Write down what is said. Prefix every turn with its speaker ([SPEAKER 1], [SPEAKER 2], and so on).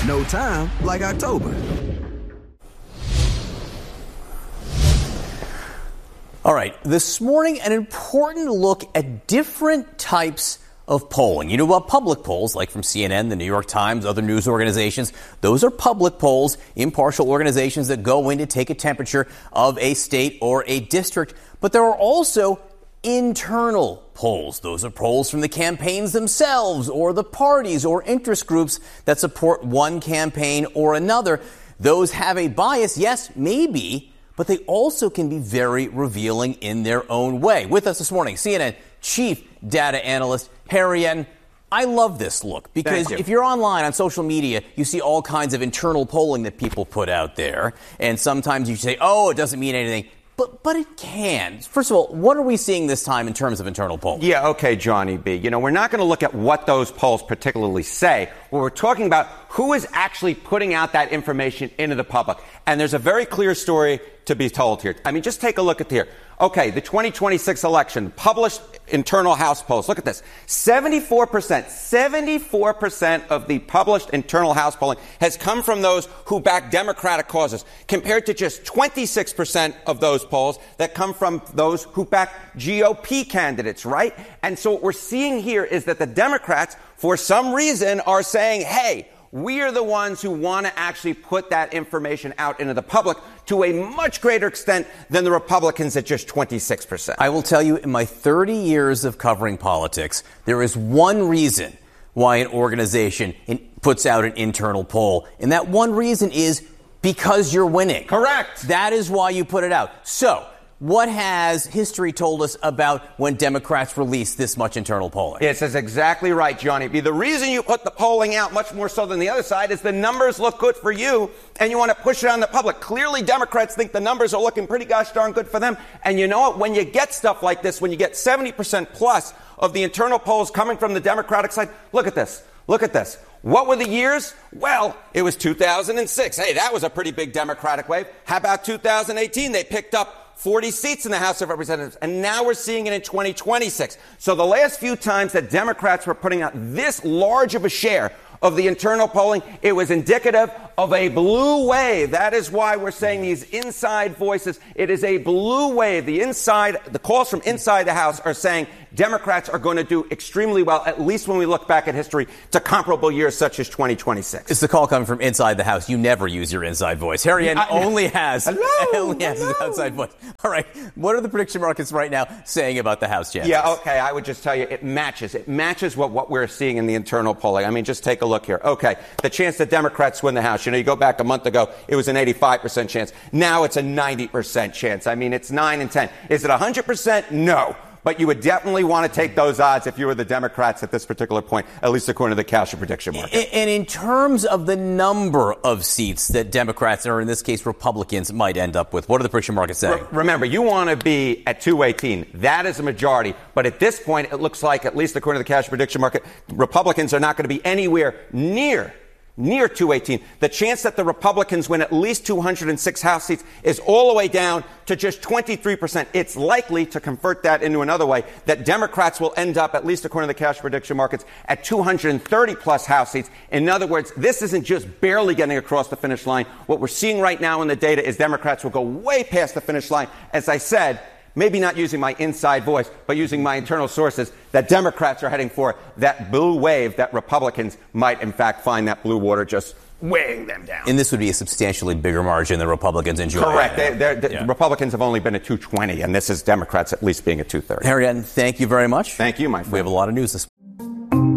[SPEAKER 1] No time like October.
[SPEAKER 2] All right, this morning, an important look at different types of polling. You know about public polls, like from CNN, the New York Times, other news organizations. Those are public polls, impartial organizations that go in to take a temperature of a state or a district. But there are also internal polls. Those are polls from the campaigns themselves or the parties or interest groups that support one campaign or another. Those have a bias, yes, maybe, but they also can be very revealing in their own way. With us this morning, CNN chief data analyst Harry Enten. I love this look because if you're online on social media, you see all kinds of internal polling that people put out there. And sometimes you say, oh, it doesn't mean anything. But it can. First of all, what are we seeing this time in terms of internal polling?
[SPEAKER 3] Yeah, okay, Johnny B. You know, we're not going to look at what those polls particularly say. What we're talking about who is actually putting out that information into the public. And there's a very clear story to be told here. I mean, just take a look at here. Okay, the 2026 election, published internal House polls. Look at this. 74% of the published internal House polling has come from those who back Democratic causes, compared to just 26% of those polls that come from those who back GOP candidates, right? And so what we're seeing here is that the Democrats, for some reason, are saying, hey, we are the ones who want to actually put that information out into the public to a much greater extent than the Republicans at just 26%.
[SPEAKER 2] I will tell you, in my 30 years of covering politics, there is one reason why an organization puts out an internal poll. And that one reason is because you're winning.
[SPEAKER 3] Correct.
[SPEAKER 2] That is why you put it out. So, what has history told us about when Democrats release this much internal polling?
[SPEAKER 3] Yes, that's exactly right, Johnny B. The reason you put the polling out much more so than the other side is the numbers look good for you, and you want to push it on the public. Clearly, Democrats think the numbers are looking pretty gosh darn good for them. And you know what? When you get stuff like this, when you get 70% plus of the internal polls coming from the Democratic side, look at this. Look at this. What were the years? Well, it was 2006. Hey, that was a pretty big Democratic wave. How about 2018? They picked up 40 seats in the House of Representatives, and now we're seeing it in 2026. So the last few times that Democrats were putting out this large of a share of the internal polling, it was indicative of a blue wave. That is why we're saying these inside voices. It is a blue wave. The calls from inside the House are saying Democrats are going to do extremely well, at least when we look back at history, to comparable years such as 2026.
[SPEAKER 2] It's the call coming from inside the House. You never use your inside voice. Harry Enten only has his outside voice. All right. What are the prediction markets right now saying about the House chances?
[SPEAKER 3] Yeah, okay. I would just tell you it matches. It matches what we're seeing in the internal polling. I mean, just take a look here. Okay. The chance that Democrats win the House. You know, you go back a month ago, it was an 85% chance. Now it's a 90% chance. I mean, it's 9 and 10. Is it 100%? No. But you would definitely want to take those odds if you were the Democrats at this particular point, at least according to the Cowsher prediction market.
[SPEAKER 2] And in terms of the number of seats that Democrats, or in this case Republicans, might end up with, what are the prediction markets saying?
[SPEAKER 3] Remember, you want to be at 218. That is a majority. But at this point, it looks like, at least according to the Cowsher prediction market, Republicans are not going to be anywhere near 218. The chance that the Republicans win at least 206 House seats is all the way down to just 23%. It's likely, to convert that into another way, that Democrats will end up, at least according to the cash prediction markets, at 230 plus House seats. In other words, this isn't just barely getting across the finish line. What we're seeing right now in the data is Democrats will go way past the finish line. As I said, maybe not using my inside voice, but using my internal sources, that Democrats are heading for that blue wave, that Republicans might, in fact, find that blue water just weighing them down.
[SPEAKER 2] And this would be a substantially bigger margin than Republicans enjoy.
[SPEAKER 3] Correct. Republicans have only been at 220, and this is Democrats at least being at 230.
[SPEAKER 2] Harry Enten, thank you very much.
[SPEAKER 3] Thank you, my friend.
[SPEAKER 2] We have a lot of news this